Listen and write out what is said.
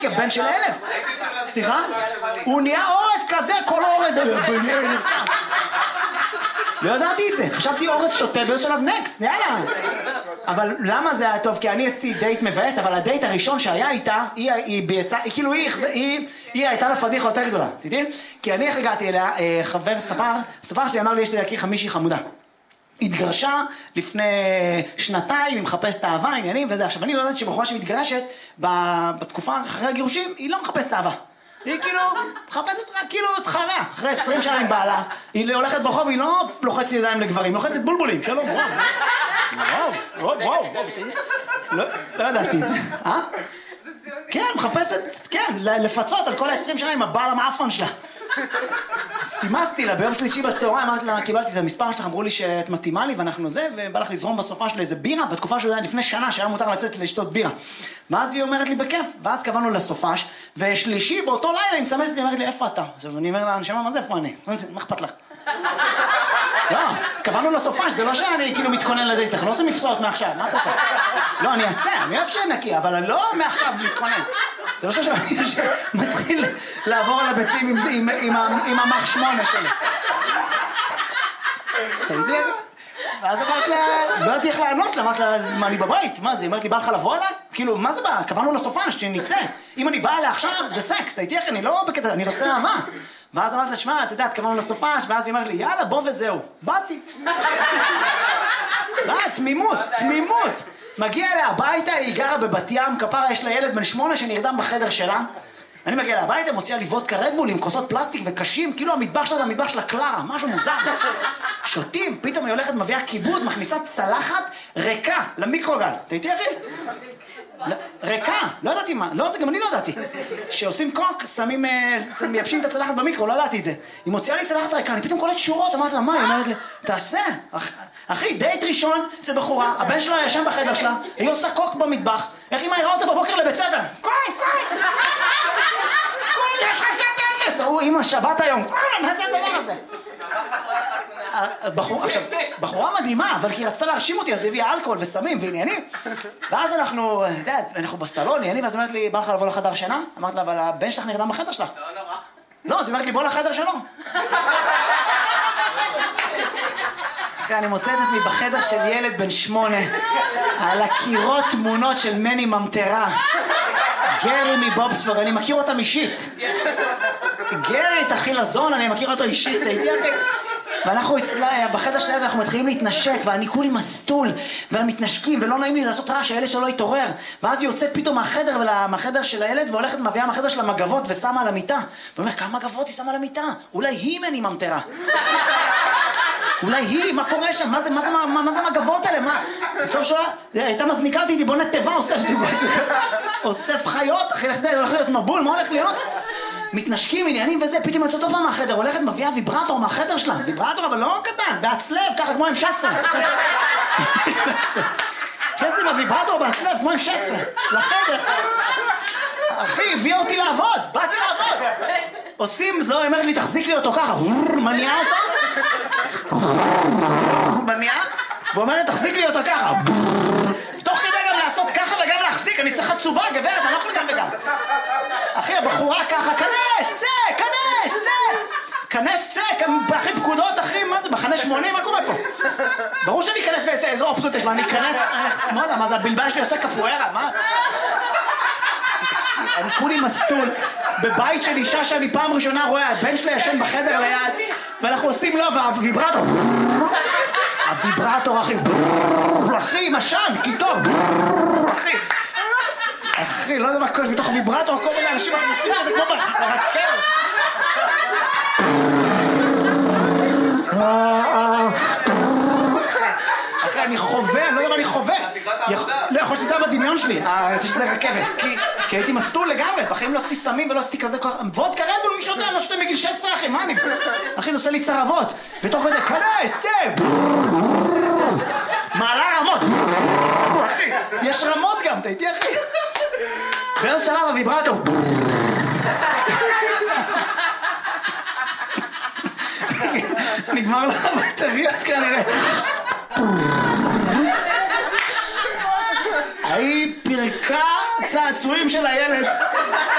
בן של 1000. סליחה? הוא נהיה אורס כזה, כל אורס. לא ידעתי את זה. חשבתי אורס שותה באיזשהו שלב נקסט, יאללה. אבל למה זה היה טוב? כי אני עשיתי דייט מבאס, אבל הדייט הראשון שהיה איתה, היא הייתה לה פדיחה יותר גדולה. תדעי? כי אני איך הגעתי אליה, חבר ספר שלי אמר לי, יש לי להכיר מישהי חמודה. התגרשה לפני 2 היא מחפשת אהבה, עניינים וזה. עכשיו, אני לא יודעת שבחורה שמתגרשת, בתקופה אחרי הגירושים, היא לא מחפשת אהבה. היא כאילו מחפשת רק כאילו תחרה. אחרי 20 שנה עם בעלה, היא הולכת ברחוב, היא לא לוחצת ידיים לגברים, היא לוחצת בולבולים. שלום, וואו. לא ידעתי את זה. כן, מחפשת, כן, לפצות על כל 20 שנה עם הבעל המאפון שלה. סימסתי לה ביום שלישי בצהריים, אמרתי לה, קיבלתי את המספר שלך, אמרו לי שאת מתאימה לי ואנחנו זה, ובא לך לזרום בסופה של איזה בירה, בתקופה שזה היה לפני שנה, שהיה מותר לצאת לשתות בירה. ואז היא אומרת לי בכיף, ואז קבענו לסופש, ושלישי באותו לילה היא מסמסת לי, אומרת לי, איפה אתה? עכשיו אני אומר לה, נשמה, מה זה, איפה אני? מה אכפת לך? לא, קבענו לסופש, זה לא שאני כאילו מתכונן לדייט, אנחנו לא עושים מפסעות מעכשיו, מה את רוצה? לא, אני אעשה, אני אוהב שנקי, אבל אני לא מעכשיו מתכונן. זה לא שאני מתחיל לעבור על הביצים עם המח 8 שלי. אתה יודעת? ואז אמרת לה, לא יודעת איך לענות לה, אמרת לה, מה, אני בבית? מה זה? היא אמרת לי, בא לך לבוא אליי? כאילו, מה זה בא? קבענו לסופש, שנצא. אם אני באה אליה עכשיו, זה סקס, אתה יודעת, אני לא בקטע, אני רוצה אהבה. ואז אמרת לה, שמע, את יודעת, קבענו לסופש, ואז היא אמרת לי, יאללה, בוא וזהו. באתי. תמימות. מגיע אליה הביתה, היא גרה בבת ים, כפרה יש לה ילד בן 8 שנרדם בחדר שלה. אני מגיע אליה הביתה, מוציאה לי וודקה רדבול עם כוסות פלסטיק וקשים, כאילו המטבח שלה זה המטבח של הקלרה, משהו מוזר. שותים, פתאום היא הולכת, מביאה כיבוד, מכניסה צלחת ריקה למיקרוגל. אתה איתי אחי? ריקה, לא ידעתי מה, גם אני לא ידעתי. שעושים קוק, מייבשים את הצלחת במיקרו, לא ידעתי את זה. היא מוציאה לי צלחת ריקה, אני פתאום קולט שורות, אמרת לה, מה? היא אומרת לי, תעשה. אחי, דייט ראשון, זה בחורה, הבן שלה ישן בחדר שלה, היא עושה קוק במטבח, איך אמא יראה אותה בבוקר לבית ספר? קוק, יש לך שת אפס! הוא, אמא, שבת היום, מה זה הדבר הזה? עכשיו, בחורה מדהימה, אבל כי היא רצתה להרשים אותי, אז הביאה אלכוהול וסמים ועניינים. ואז אנחנו בסלון, עניינים, ואז אומרת לי, בא לך לבוא לחדר שינה? אמרת לה, אבל הבן שלך נרדם בחדר שלך. לא, אז היא אומרת לי, בוא לחדר שלו. אחרי, אני מוצא את עצמי בחדר של ילד בן 8, על הקירות תמונות של מני ממטרה. גרי מבובספוג, אני מכיר אותם אישית. גרי, תחיל לזון, אני מכיר אותו אישית, הייתי אחי. ואנחנו בחדר של הילד אנחנו מתחילים להתנשק, ואני כולי מסטול, ומתנשקים, ולא נעים לי לעשות רעש, שהילד שלו יתעורר. ואז היא יוצאת פתאום מהחדר של הילד, והולכת מביאה מהחדר של המגבות ושמה על המיטה. ואומר, כמה מגבות היא שמה על המיטה? אולי היא מני ממטרה. אולי היא, מה קורה שם? מה זה מגבות האלה? מה? טוב שלה, הייתה מזניקה אותי, בוא נטבע, אוסף זוגות. אוסף חיות, אחי, הולך להיות מבול, מה הולך להיות? מתנשקים, עניינים וזה, פתאום יוצאות עוד פעם מהחדר, הולכת מביאה ויברטור מהחדר שלה, ויברטור אבל לא קטן, בהצלב, ככה כמו עם 16. חסתי בוויברטור בהצלב, כמו עם 16, לחדר. אחי, הביאה אותי לעבוד, באתי לעבוד. עושים, לא, היא אומרת לי, תחזיק לי אותו ככה, מניעה אותו. מניעה, ואומרת, תחזיק לי אותו ככה. תוך כדי גם לעשות ככה וגם להחזיק, אני צריך חצובה, גברת, אני לא יכול גם וגם. אחי, הבחורה ככה, כנס, צא, אחי, פקודות, אחי, מה זה, בחנה 80, מה קורה פה? ברור שאני אכנס ויצא, איזו אופציות יש, אני אכנס, אני הולך שמאלה, מה זה, הבלבל שלי עושה קפוארה, מה? אני כולי מסטול, בבית של אישה שאני פעם ראשונה רואה, הבן שלה ישן בחדר ליד, ואנחנו עושים לו, הוויברטור, אחי, משן, קיטור, אחי, לא יודע מה קורה, מתוך הוויברטור, כל מיני אנשים מכניסים לזה כמו ברקל. אחי, אני חווה, אני לא יודע מה אני חווה. לא, יכול שזה היה בדמיון שלי, שזה רכבת. כי הייתי מסטול לגמרי, בחיים לא עשיתי סמים ולא עשיתי כזה כוח. וודקה רדבול מי שותה, אני לא שותה בגיל 16, אחי, מה אני? אחי, זה עושה לי צרבות. ותוך כדי, כנס, צא! מעלה רמות. אחי, יש רמות גם, אתה איתי, אחי? באיזה שלב הוויברטור. נגמר לך בטריות כנראה. היא פירקה צד הצעצועים של הילד.